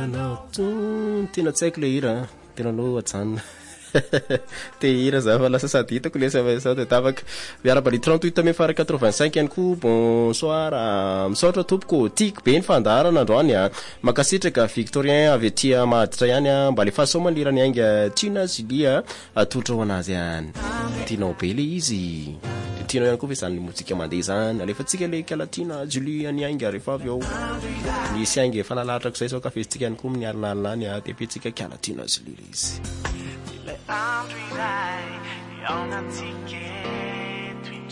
tena tsaiko le hira tena aloha ajanona te hira za fa lasa sady hitako le sa tavaka miaraba ny 38 mai fara 85 ihany koa bonsoir misaotra tompoko tiako be ny fandarana androany makasitraka Victorien avy aty Mahaditra ihany mba le fahasoa lirany ainga Tina Julia atotra ho anazy ihany tinao be le izy tinao ihany koa fa izany mozika mandeha zany alefa tsika le Tina Julia ny ainga rehefa avy ao misy ainga efa nalatrako zay sao ka fesitsika ihany koa miarinalina any de petsika Tina Julia izy Andri dai, io non ti chiedo in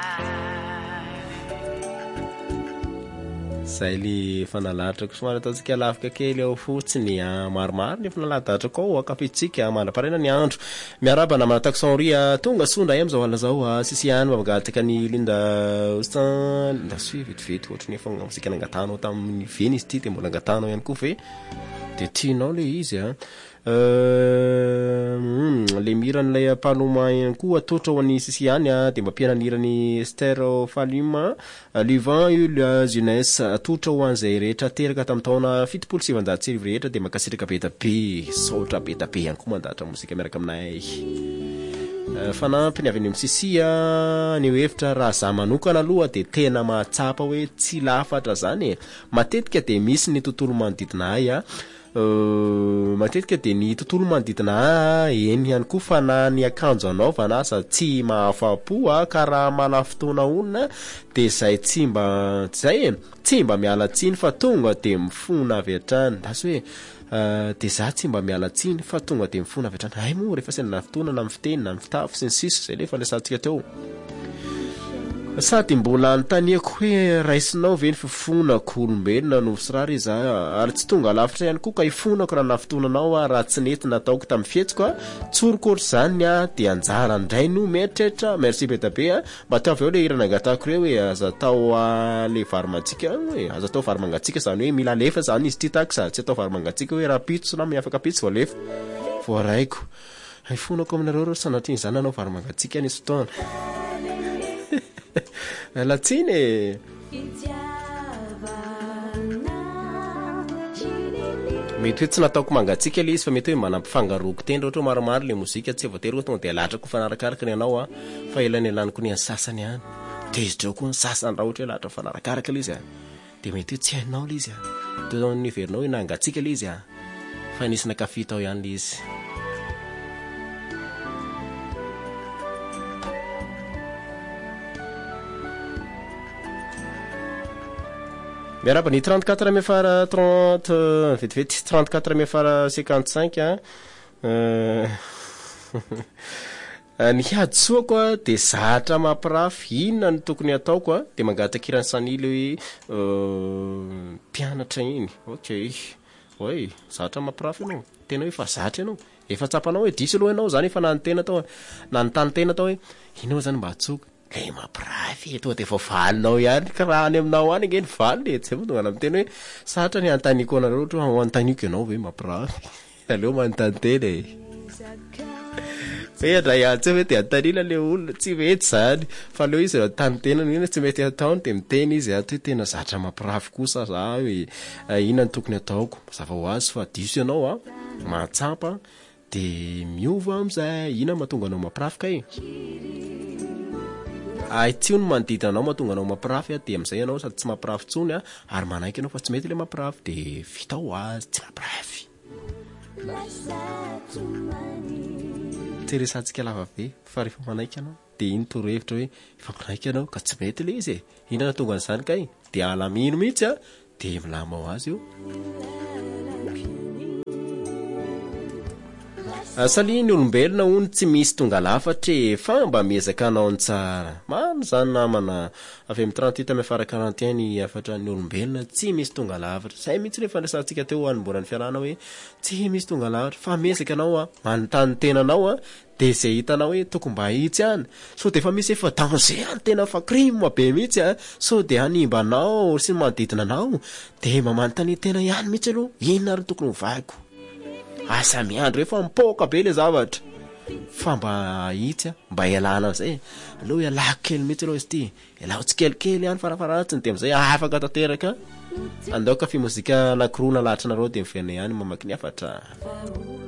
zay le fanalatrako somary ataontsika lafika kely ao fotsiny maromaro ny fanalatrako ao akafetsika mandraparena ny andro miaraba namana taxonria tonga sonda ay am'izao alina zao sisiany mavagataka ny Linda Austin Linda Sui vetivety ohatry ny efa mosika nangatanao tamin'ny veny izy ty de mbola angatanao ihany koa ve de tianao le izy le miran'ilay Paloma ihany koa atotra ho an'ny sisiany de mampiananirany Esther Falima Livan io la jeunesse atotra ho an'izay rehetra teraka tamin'ny taona 77 rehetra de makasitraka betabe saotra betabe ihany koa mandatra mozika miaraka aminay fanampiny avy any misisia ny hevitra raha za manokana aloha de tena mahatsapa hoe tsy lafatra zany matetika de misy ny tontolo manodidina ay matetika de ny tontolo manodidina eny ihany koa fa na ny akanjo anaovana asa tsy mahafapo ka raha manafotoana olona de zay tsy mba miala tsiny fa tonga de mifona avy hatrany dasy hoe de za tsy mba miala tsiny fa tonga de mifona avy hatrany ay moa rehefa sendra fotoana na mifiteny na mifitafo sy ny sisa zay lefa lesantsika teo sady mbola antaniako hoe raisinao ve ny fifonako olombelona no sirary za ary tsy tonga lafitra ihany koa ka ifonako raha nafotonanao raha tsy nety nataoko tamin'ny fietsiko tsorokotry zany de anjara ndray no meritreritra merci betabe mba tao avy eo le irana angatako reo hoe aza tao le varymantsika hoe aza tao varymangatsika zany hoe mila lefa zany izy ty taksa tsy atao varymangatsika hoe raha pitso na miafaka pitso vao lefa voaraiko ifonako aminareo sanatiny zany anao varymangatsika nisy fotoana latsiny mety hoe tsy nataoko mangatsika le izy fa mety hoe manampifangaroko tendra ohatra maromaro le mozika tsy voatery hoe tonga de latrako fanarakaraka ny anao fa elany alaniko ny sasany any de izy dreo koa ny sasany raha ohatra hoe latra fanarakaraka le izy de mety hoe tsy hainao le izy teo ny verinao hoe nangatsika le izy fa nisy nakafitao ihany le izy miaraba ny 34 mai fara 30 vetivety 34 mai fara 55 ny hadsoako de zatra mampirafy inona ny tokony ataoko de mangatakirany sanily hoe mpianatra iny okay oy zatra mampirafy ianao tena hoe fa zatra ianao efa tsapanao hoe diso aloha ianao zany efa nanontena tao nanontanytena tao hoe inao zany mba hatsoka le mampirafy tonga de valinao ihany raha any aminao any nge ny valy tsy mo tonga amin'ny tena hoe satra ny antaniko anareo ohatra antaniko ianao hoe mampirafy aleo manontantena edra tsy hoe de antanina le olona tsy mety zany fa leo izy tanytena ina tsy mety ataony de miteny izy ato hoe tena zatra mampirafy kosa za hoe inona ny tokony ataoko zava ho azy fa diso ianao mahatsapa de miova am'izay ina mahatonga anao mampirafy ka tsy no manodidina anao mahatonga anao mampirafy de am'izay ianao sady tsy mampirafy tsony ary manaiky anao fa tsy mety le mampirafy de vita ho azy tsy mampirafy tsy resantsika lava be fa rehefa manaiky anao de iny torohevitra hoe efa manaiky anao ka tsy mety le izy inona tonga n'izany ka de alamino mihitsy de milama ho azy io sali ny olombelona hony tsy misy tonga lafatra fa mba miezaka anao ny tsara mano zany namana avy amin'ny 38 mai fara 41 ny afatra ny olombelona tsy misy tonga lafatra zay mihitsy rehefa resantsika teo anombola ny fiarahana hoe tsy misy tonga lafatra fa miezaka anao manontany tenanao de zay hitanao hoe toko mba hitsy any so de efa misy efa danger any tena fa crime be mihitsy so de animbanao sy manodidina anao de mamanontany tena ihany mihitsy aloha inona ary tokony hovaiko asa miandro efa mipoka be le zavatra fa mba hitsy mba ialana zay aloha ialako kely mihitsy aloha izy ty ialao tsikelikely ihany farafaratsiny de am'izay afaka tanteraka andaoka fi mozika anakirona lahatra nareo de mivena ihany mamaky ny afatra